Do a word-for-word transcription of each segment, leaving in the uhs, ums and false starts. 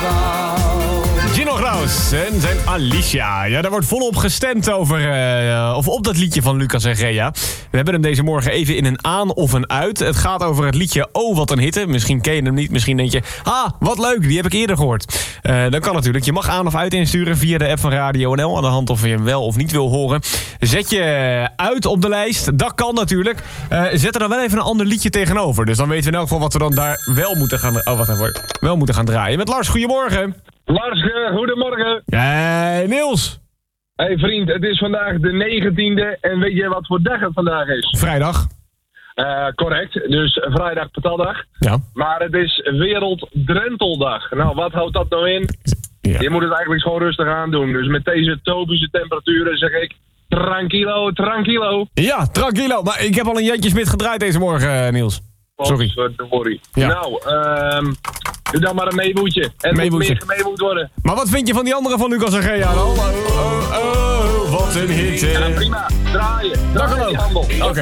Gino Graus en zijn Alicia. Ja, daar wordt volop gestemd over, uh, of op dat liedje van Lucas en Gea. We hebben hem deze morgen even in een aan of een uit. Het gaat over het liedje Oh, wat een hitte. Misschien ken je hem niet, misschien denk je... Ah, wat leuk, die heb ik eerder gehoord. Uh, dat kan natuurlijk. Je mag aan of uit insturen via de app van Radio N L. Aan de hand of je hem wel of niet wil horen. Zet je uit op de lijst. Dat kan natuurlijk. Uh, zet er dan wel even een ander liedje tegenover. Dus dan weten we in elk geval wat we dan daar wel moeten gaan, oh, wat even, wel moeten gaan draaien. Met Lars, goedemorgen. Lars, uh, goedemorgen. Hey, Niels. Hey vriend, het is vandaag de negentiende en weet je wat voor dag het vandaag is? Vrijdag. Uh, correct, dus vrijdag pataldag. Ja. Maar het is Wereld-Drenteldag. Nou, wat houdt dat nou in? Ja. Je moet het eigenlijk gewoon rustig aandoen. Dus met deze tropische temperaturen zeg ik... Tranquilo, tranquilo. Ja, tranquilo. Maar ik heb al een Jantje Smit gedraaid deze morgen, uh, Niels. Sorry. Sorry. Ja. Nou, ehm... Um, doe dan maar een meeboetje. En het moet meer mee moet worden. Maar wat vind je van die andere van Lucas en Gea dan? Oh, oh, oh, wat een hit. Ja, prima. Draaien. Draaien die handel. Oké. Okay.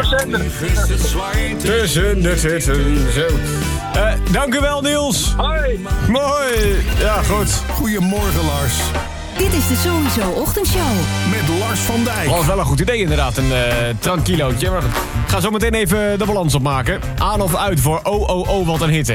Tussen de zitten. Zo. Uh, dank u wel, Niels. Hoi. Mooi. Ja, goed. Goedemorgen, Lars. Dit is de Sowieso Ochtendshow. Met Lars van Dijk. Dat was wel een goed idee inderdaad, een uh, tranquilootje. Maar ik ga zo meteen even de balans opmaken. Aan of uit voor Oh, oh, oh, wat een hitte.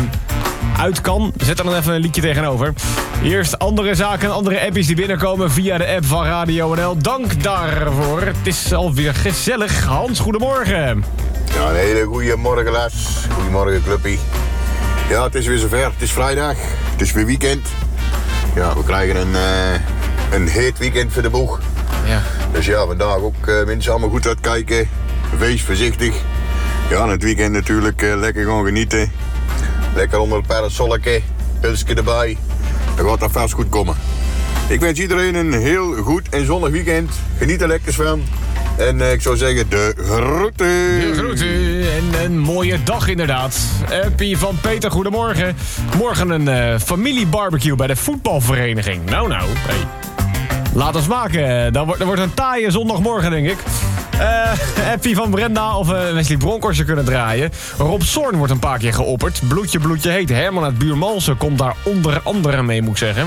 Uit kan, zet er dan even een liedje tegenover. Eerst andere zaken, andere appjes die binnenkomen via de app van Radio N L. Dank daarvoor. Het is alweer gezellig. Hans, goedemorgen. Ja, een hele goede morgen, Lars. Goedemorgen, clubpie. Ja, het is weer zover. Het is vrijdag. Het is weer weekend. Ja, we krijgen een, uh, een heet weekend voor de boeg. Ja. Dus ja, vandaag ook uh, mensen allemaal goed uitkijken. Wees voorzichtig. Ja, en het weekend natuurlijk uh, lekker gewoon genieten. Lekker onder het parasolletje, pilsje erbij. Dan gaat dat vast goed komen. Ik wens iedereen een heel goed en zonnig weekend. Geniet er lekker van. En uh, ik zou zeggen, de groeten. De groeten. En een mooie dag inderdaad. Appie van Peter, goedemorgen. Morgen een uh, familiebarbecue bij de voetbalvereniging. Nou, nou. Hey. Laat ons maken. Dat wordt, dat wordt een taaie zondagmorgen, denk ik. Uh, Appie van Brenda of uh, Wesley Bronkhorst kunnen draaien. Rob Zorn wordt een paar keer geopperd. Bloedje, bloedje heet. Herman uit Buurmalsen komt daar onder andere mee, moet ik zeggen.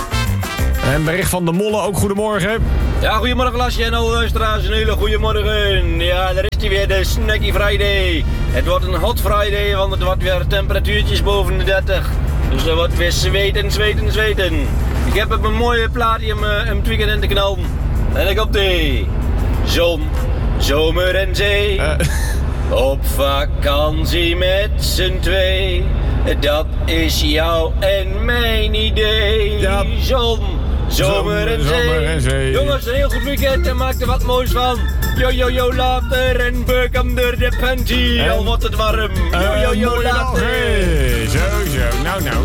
En bericht van de Molle, ook goedemorgen. Ja, goedemorgen Lasje en alle luisteraars, een hele goedemorgen. Ja, daar is hij weer, de Snacky Friday. Het wordt een hot Friday, want het wordt weer temperatuurtjes boven de dertig. Dus er wordt weer zweten, zweten, zweten. Ik heb op een mooie plaatje om, uh, om het weekend in te knallen. En ik op de zon, zomer en zee. Uh. Op vakantie met z'n twee. Dat is jou en mijn idee. Ja. Zon, zomer en, zomer en zee. Jongens, een heel goed weekend en maak er wat moois van. Yo, yo, yo, later en buk onder de panty. Al wordt het warm. Yo, yo, yo, later. Zo, zo. Nou, nou.